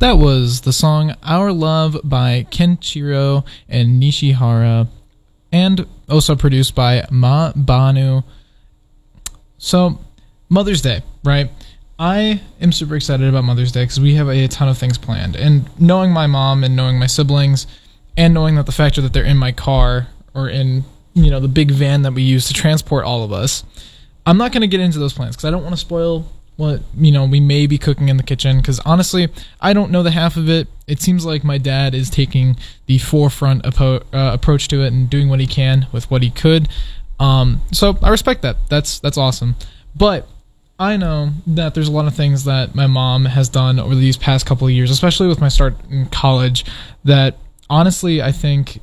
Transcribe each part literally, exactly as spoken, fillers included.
That was the song Our Love by Kenshiro and Nishihara, and also produced by Ma Banu. So, Mother's Day, right? I am super excited about Mother's Day because we have a ton of things planned. And knowing my mom and knowing my siblings, and knowing that the factor that they're in my car, or in, you know, the big van that we use to transport all of us, I'm not going to get into those plans because I don't want to spoil what, you know, we may be cooking in the kitchen, because honestly, I don't know the half of it. It seems like my dad is taking the forefront apo- uh, approach to it and doing what he can with what he could. Um, so I respect that. That's that's awesome. But I know that there's a lot of things that my mom has done over these past couple of years, especially with my start in college, that honestly I think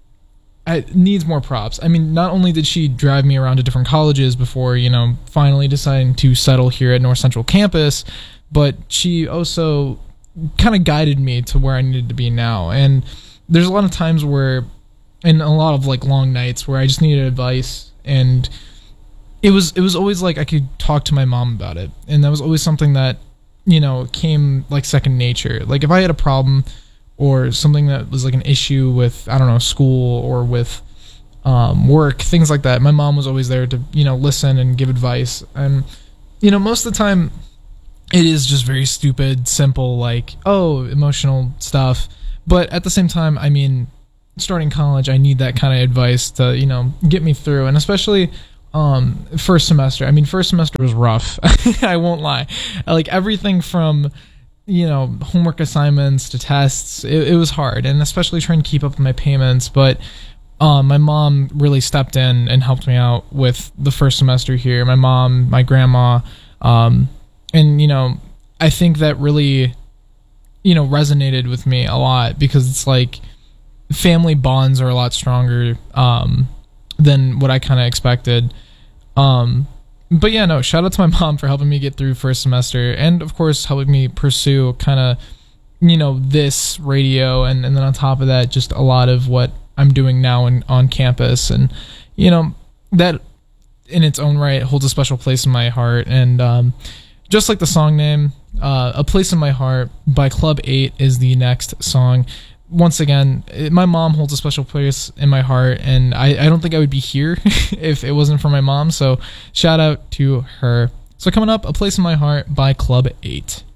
it needs more props. I mean, not only did she drive me around to different colleges before, you know, finally deciding to settle here at North Central campus, but she also kind of guided me to where I needed to be now. And there's a lot of times where, and a lot of like long nights where I just needed advice, and it was it was always like I could talk to my mom about it, and that was always something that, you know, came like second nature. Like if I had a problem or something that was like an issue with, I don't know, school or with um, work, things like that, my mom was always there to, you know, listen and give advice. And, you know, most of the time it is just very stupid, simple, like, oh, emotional stuff. But at the same time, I mean, starting college, I need that kind of advice to, you know, get me through. And especially um, first semester. I mean, first semester was rough. I won't lie. Like everything from, you know, homework assignments to tests, it, it was hard, and especially trying to keep up with my payments. But um, my mom really stepped in and helped me out with the first semester here. My mom, my grandma, um, and, you know, I think that really, you know, resonated with me a lot, because it's like family bonds are a lot stronger um, than what I kind of expected. Um, But yeah, no, shout out to my mom for helping me get through first semester, and of course helping me pursue kind of, you know, this radio, and, and then on top of that, just a lot of what I'm doing now in, on campus. And, you know, that in its own right holds a special place in my heart. And um, just like the song name, uh, A Place in My Heart by Club eight is the next song. Once again, it, my mom holds a special place in my heart, and I, I don't think I would be here if it wasn't for my mom, so shout out to her. So coming up, A Place in My Heart by Club eight.